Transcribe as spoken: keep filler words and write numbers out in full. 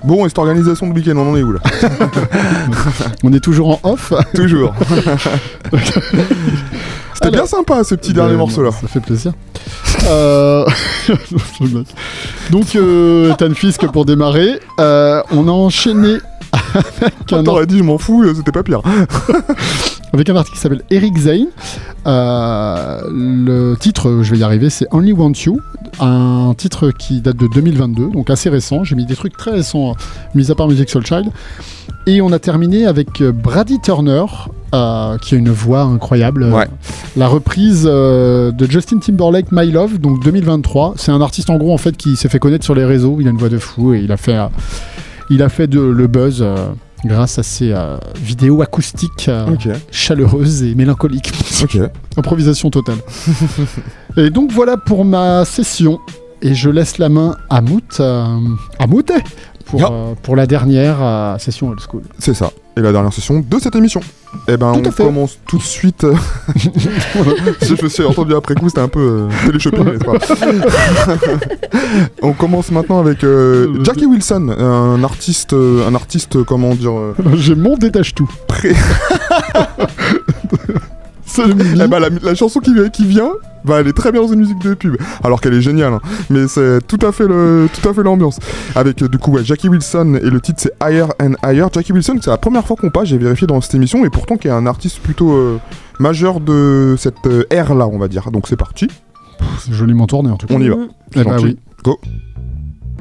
Bon, et cette organisation de week-end, on en est où là? On est toujours en off. Toujours. C'était bien sympa ce petit dernier ben, morceau là. Ça fait plaisir. euh... Donc, euh, Tanfisk pour démarrer. Euh, on a enchaîné avec un. T'aurais dit, je m'en fous, c'était pas pire. Avec un artiste qui s'appelle Eric Zane. Euh, le titre, je vais y arriver, c'est Only Want You. Un titre qui date de deux mille vingt-deux, donc assez récent. J'ai mis des trucs très récents, mis à part Music Soul Child. Et on a terminé avec Brady Turner, euh, qui a une voix incroyable. Ouais. La reprise euh, de Justin Timberlake, My Love, donc deux mille vingt-trois. C'est un artiste en gros en fait qui s'est fait connaître sur les réseaux. Il a une voix de fou et il a fait, euh, il a fait de, le buzz. Euh, grâce à ses euh, vidéos acoustiques euh, okay. chaleureuses et mélancoliques. Ok. Improvisation totale. Et donc voilà pour ma session. Et je laisse la main à Mout, euh, à Mout pour, yeah. euh, pour la dernière euh, session old school. C'est ça. Et la dernière session de cette émission. Eh ben, tout on fait. commence tout de suite. Je me suis entendu après coup, c'était un peu euh, télé-shopping, n'est-ce pas? On commence maintenant avec euh, Jackie Wilson, un artiste, euh, un artiste, comment dire. Euh... J'ai mon détache tout. Pré... C'est le eh ben, la, la chanson qui, qui vient va aller très bien dans une musique de pub, alors qu'elle est géniale, hein. Mais c'est tout à fait le, tout à fait l'ambiance. Avec du coup ouais, Jackie Wilson et le titre c'est Higher and Higher. Jackie Wilson, c'est la première fois qu'on passe, j'ai vérifié dans cette émission, et pourtant qui est un artiste plutôt euh, majeur de cette euh, ère là, on va dire. Donc c'est parti. C'est joliment tourné en tout cas. On y va. Eh bah oui. Go.